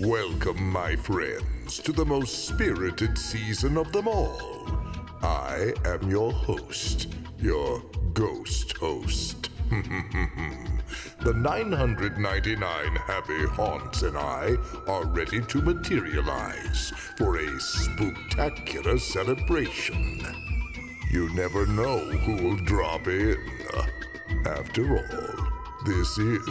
Welcome, my friends, to the most spirited season of them all. I am your host, your ghost host. The 999 happy haunts and I are ready to materialize for a spooktacular celebration. You never know who'll drop in. After all, this is